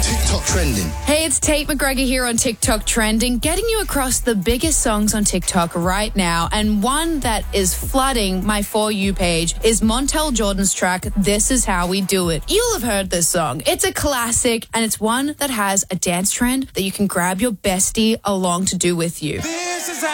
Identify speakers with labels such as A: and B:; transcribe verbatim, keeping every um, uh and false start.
A: TikTok trending.
B: Hey, it's Tate McGregor here on TikTok Trending, getting you across the biggest songs on TikTok right now. And one that is flooding my For You page is Montel Jordan's track, This Is How We Do It. You'll have heard this song. It's a classic, and it's one that has a dance trend that you can grab your bestie along to do with you.